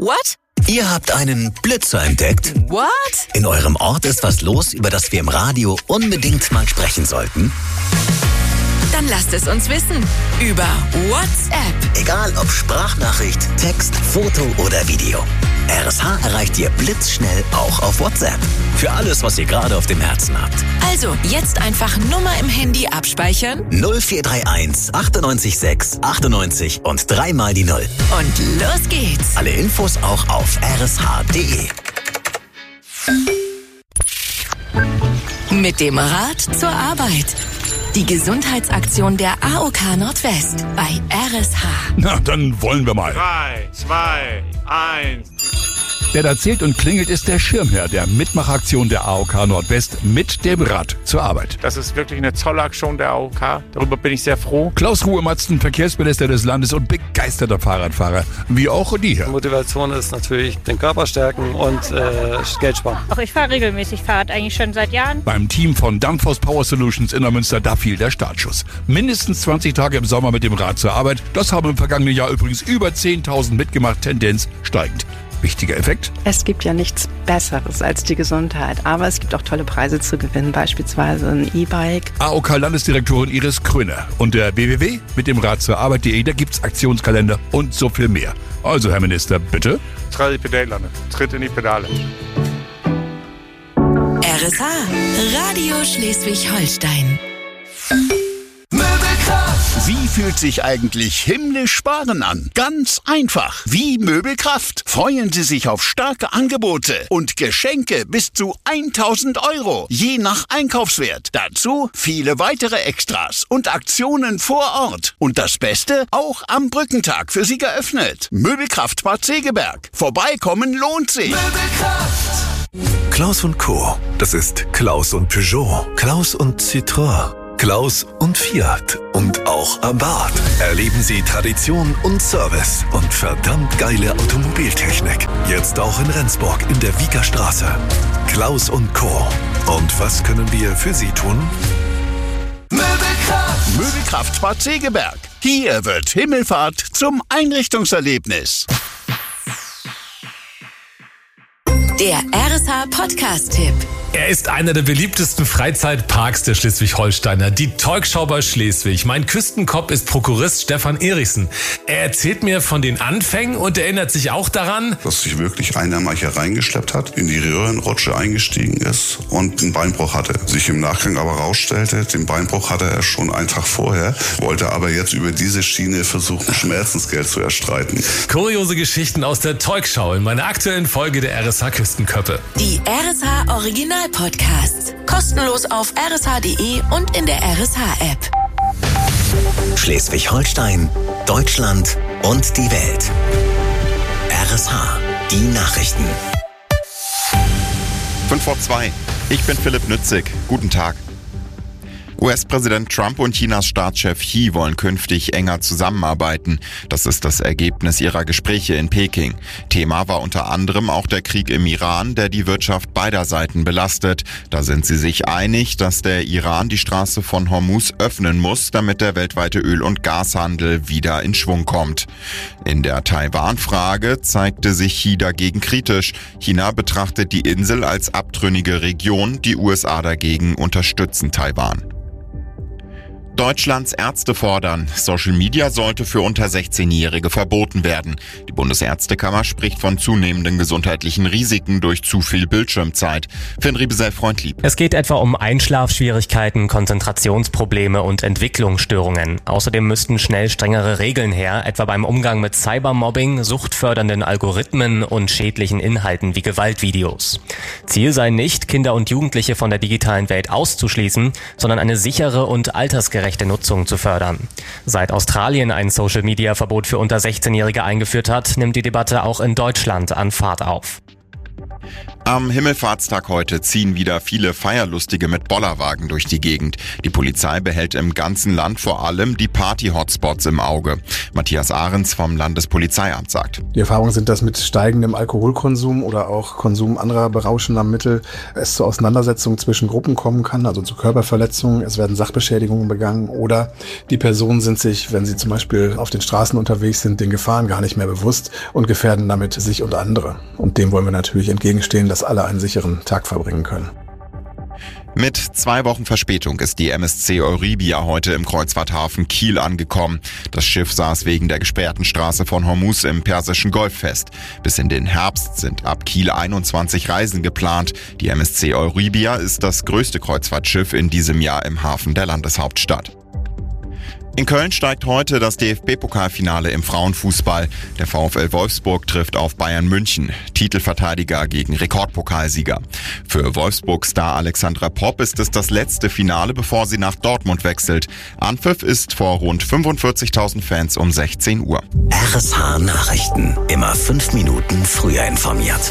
What? Ihr habt einen Blitzer entdeckt. What? In eurem Ort ist was los, über das wir im Radio unbedingt mal sprechen sollten. Dann lasst es uns wissen. Über WhatsApp. Egal ob Sprachnachricht, Text, Foto oder Video. RSH erreicht ihr blitzschnell auch auf WhatsApp. Für alles, was ihr gerade auf dem Herzen habt. Also, jetzt einfach Nummer im Handy abspeichern. 0431 98 6 98 und 3 mal die 0. Und los geht's. Alle Infos auch auf rsh.de. Mit dem Rad zur Arbeit. Die Gesundheitsaktion der AOK Nordwest bei RSH. Na, dann wollen wir mal. 3, 2, 1. Der da zählt und klingelt, ist der Schirmherr der Mitmachaktion der AOK Nordwest mit dem Rad zur Arbeit. Das ist wirklich eine tolle Aktion der AOK. Darüber bin ich sehr froh. Klaus Ruhe-Matzen, Verkehrsminister des Landes und begeisterter Fahrradfahrer, wie auch die hier. Motivation ist natürlich den Körper stärken und Geld sparen. Auch ich fahre regelmäßig Fahrrad, eigentlich schon seit Jahren. Beim Team von Danfoss Power Solutions in Neumünster, da fiel der Startschuss. Mindestens 20 Tage im Sommer mit dem Rad zur Arbeit. Das haben im vergangenen Jahr übrigens über 10.000 mitgemacht, Tendenz steigend. Wichtiger Effekt? Es gibt ja nichts Besseres als die Gesundheit, aber es gibt auch tolle Preise zu gewinnen, beispielsweise ein E-Bike. AOK-Landesdirektorin Iris Kröner und der www mit dem Rad zur Arbeit.de, da gibt's Aktionskalender und so viel mehr. Also, Herr Minister, bitte. Tritt die Pedale, tritt in die Pedale. RSH, Radio Schleswig-Holstein. Wie fühlt sich eigentlich himmlisch sparen an? Ganz einfach. Wie Möbelkraft. Freuen Sie sich auf starke Angebote und Geschenke bis zu 1.000 €, je nach Einkaufswert. Dazu viele weitere Extras und Aktionen vor Ort. Und das Beste, auch am Brückentag für Sie geöffnet. Möbelkraft Bad Segeberg. Vorbeikommen lohnt sich. Klaus & Co. Das ist Klaus und Peugeot, Klaus und Citroën, Klaus und Fiat und auch Abarth. Erleben Sie Tradition und Service und verdammt geile Automobiltechnik. Jetzt auch in Rendsburg in der Wieker Straße. Klaus und Co. Und was können wir für Sie tun? Möbelkraft Bad Segeberg. Hier wird Himmelfahrt zum Einrichtungserlebnis. Der RSH-Podcast-Tipp. Er ist einer der beliebtesten Freizeitparks der Schleswig-Holsteiner, die Teugschau bei Schleswig. Mein Küstenkopf ist Prokurist Stefan Erichsen. Er erzählt mir von den Anfängen und erinnert sich auch daran, dass sich wirklich einer mal hier reingeschleppt hat, in die Röhrenrutsche eingestiegen ist und einen Beinbruch hatte. Sich im Nachgang aber rausstellte, den Beinbruch hatte er schon einen Tag vorher, wollte aber jetzt über diese Schiene versuchen, Schmerzensgeld zu erstreiten. Kuriose Geschichten aus der Teugschau in meiner aktuellen Folge der RSH Küstenköppe. Die RSH Original-Podcasts. Kostenlos auf rsh.de und in der RSH-App. Schleswig-Holstein, Deutschland und die Welt. RSH, die Nachrichten. 5:02. Ich bin Philipp Nützig. Guten Tag. US-Präsident Trump und Chinas Staatschef Xi wollen künftig enger zusammenarbeiten. Das ist das Ergebnis ihrer Gespräche in Peking. Thema war unter anderem auch der Krieg im Iran, der die Wirtschaft beider Seiten belastet. Da sind sie sich einig, dass der Iran die Straße von Hormuz öffnen muss, damit der weltweite Öl- und Gashandel wieder in Schwung kommt. In der Taiwan-Frage zeigte sich Xi dagegen kritisch. China betrachtet die Insel als abtrünnige Region, die USA dagegen unterstützen Taiwan. Deutschlands Ärzte fordern, Social Media sollte für unter 16-Jährige verboten werden. Die Bundesärztekammer spricht von zunehmenden gesundheitlichen Risiken durch zu viel Bildschirmzeit. Finn Riebesell-Freundlieb. Es geht etwa um Einschlafschwierigkeiten, Konzentrationsprobleme und Entwicklungsstörungen. Außerdem müssten schnell strengere Regeln her, etwa beim Umgang mit Cybermobbing, suchtfördernden Algorithmen und schädlichen Inhalten wie Gewaltvideos. Ziel sei nicht, Kinder und Jugendliche von der digitalen Welt auszuschließen, sondern eine sichere und altersgerechte Nutzung zu fördern. Seit Australien ein Social-Media-Verbot für unter 16-Jährige eingeführt hat, nimmt die Debatte auch in Deutschland an Fahrt auf. Am Himmelfahrtstag heute ziehen wieder viele Feierlustige mit Bollerwagen durch die Gegend. Die Polizei behält im ganzen Land vor allem die Party-Hotspots im Auge. Matthias Ahrens vom Landespolizeiamt sagt: Die Erfahrungen sind, dass mit steigendem Alkoholkonsum oder auch Konsum anderer berauschender Mittel es zu Auseinandersetzungen zwischen Gruppen kommen kann, also zu Körperverletzungen. Es werden Sachbeschädigungen begangen oder die Personen sind sich, wenn sie zum Beispiel auf den Straßen unterwegs sind, den Gefahren gar nicht mehr bewusst und gefährden damit sich und andere. Und dem wollen wir natürlich entgegenstehen, dass alle einen sicheren Tag verbringen können. Mit 2 Wochen Verspätung ist die MSC Euribia heute im Kreuzfahrthafen Kiel angekommen. Das Schiff saß wegen der gesperrten Straße von Hormuz im Persischen Golf fest. Bis in den Herbst sind ab Kiel 21 Reisen geplant. Die MSC Euribia ist das größte Kreuzfahrtschiff in diesem Jahr im Hafen der Landeshauptstadt. In Köln steigt heute das DFB-Pokalfinale im Frauenfußball. Der VfL Wolfsburg trifft auf Bayern München, Titelverteidiger gegen Rekordpokalsieger. Für Wolfsburg-Star Alexandra Popp ist es das letzte Finale, bevor sie nach Dortmund wechselt. Anpfiff ist vor rund 45.000 Fans um 16 Uhr. RSH Nachrichten. Immer 5 Minuten früher informiert.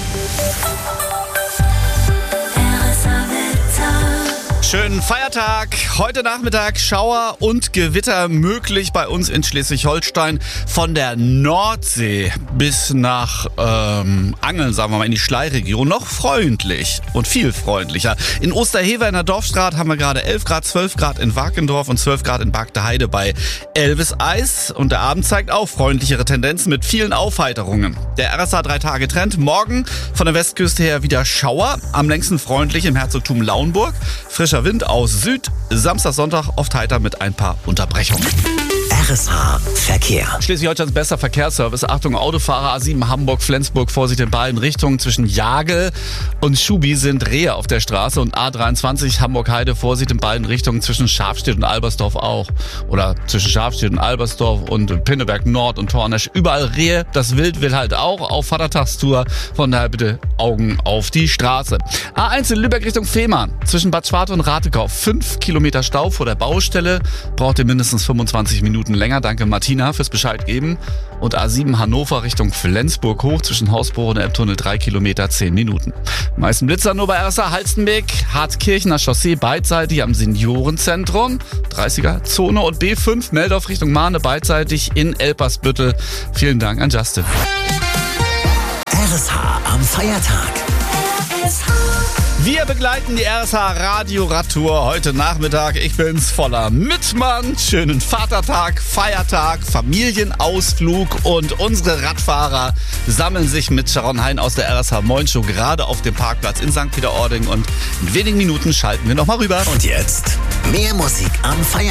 Schönen Feiertag. Heute Nachmittag Schauer und Gewitter möglich bei uns in Schleswig-Holstein. Von der Nordsee bis nach Angeln, sagen wir mal, in die Schlei-Region. Noch freundlich und viel freundlicher. In Osterhever in der Dorfstraat haben wir gerade 11 Grad, 12 Grad in Wakendorf und 12 Grad in Bagdeheide bei Elvis Eis. Und der Abend zeigt auch freundlichere Tendenzen mit vielen Aufheiterungen. Der RSA 3-Tage-Trend. Morgen von der Westküste her wieder Schauer. Am längsten freundlich im Herzogtum Lauenburg. Frischer Wind aus Süd, Samstag, Sonntag oft heiter mit ein paar Unterbrechungen. RSH Verkehr. Schleswig-Holsteins bester Verkehrsservice. Achtung, Autofahrer A7 Hamburg-Flensburg, Vorsicht in beiden Richtungen. Zwischen Jagel und Schubi sind Rehe auf der Straße und A23 Hamburg-Heide, Vorsicht in beiden Richtungen. Zwischen Schafstedt und Albersdorf auch. Oder zwischen Schafstedt und Albersdorf und Pinneberg Nord und Tornesch. Überall Rehe. Das Wild will halt auch auf Vatertagstour. Von daher bitte Augen auf die Straße. A1 in Lübeck Richtung Fehmarn. Zwischen Bad Schwartau und Rathekau. 5 Kilometer Stau vor der Baustelle. Braucht ihr mindestens 25 Minuten länger. Danke Martina fürs Bescheid geben. Und A7 Hannover Richtung Flensburg hoch zwischen Hausbruch und Elbtunnel 3 Kilometer 10 Minuten. Meisten Blitzer nur bei RSA Halstenbeck, Hartkirchener Chaussee beidseitig am Seniorenzentrum, 30er Zone und B5 Meldorf Richtung Mahne beidseitig in Elpersbüttel. Vielen Dank an Justin. RSH am Feiertag. Wir begleiten die RSH Radio-Radtour heute Nachmittag. Ich bin's voller Mitmann. Schönen Vatertag, Feiertag, Familienausflug und unsere Radfahrer sammeln sich mit Sharon Hein aus der RSH Moin Show gerade auf dem Parkplatz in St. Peter-Ording und in wenigen Minuten schalten wir nochmal rüber. Und jetzt mehr Musik am Feiertag.